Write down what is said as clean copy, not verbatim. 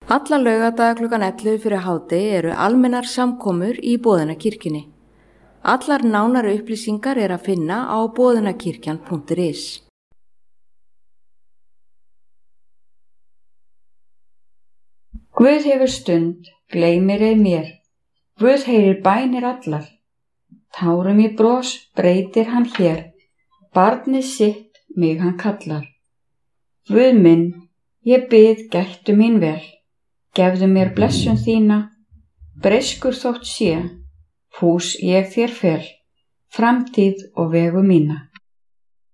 Alla laugardaga klukkan 11 fyrir hádegi eru almennar samkomur í Boðunarkirkjunni. Allar nánari upplýsingar er að finna á boðunarkirkjan.is. Guð hefur stund, gleymir ei mér. Guð heyrir bænir allar. Tárum í bros breytir hann hér. Barnið sitt mig hann kallar. Guð minn, ég bið gættu mín vel. Gefðu mér blessun þína. Breyskur þótt sé, fús ég þér fel, framtíð og vegu mína.